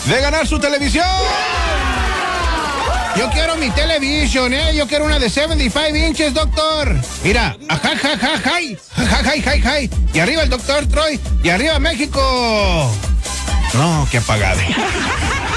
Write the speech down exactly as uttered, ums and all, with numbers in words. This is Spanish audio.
de ganar su televisión. Yo quiero mi televisión, ¿eh? Yo quiero una de setenta y cinco inches, doctor. Mira, ajá, ja, ja, jai, ja, jai, jai, jai. Y arriba el doctor Troy, y arriba México. No, qué apagado.